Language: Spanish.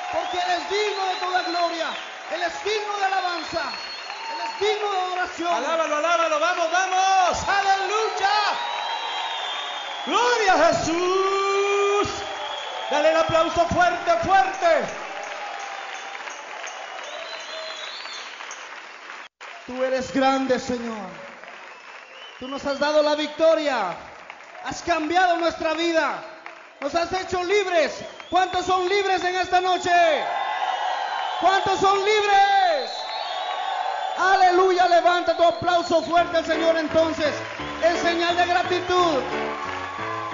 porque Él es digno de toda gloria, Él es digno de alabanza, Él es digno de adoración. Alábalo, alábalo, vamos, vamos. Aleluya. Gloria a Jesús. Dale el aplauso fuerte, fuerte. Tú eres grande, Señor. Tú nos has dado la victoria. Has cambiado nuestra vida. Nos has hecho libres. ¿Cuántos son libres en esta noche? ¿Cuántos son libres? Aleluya, levanta tu aplauso fuerte al Señor entonces, en señal de gratitud.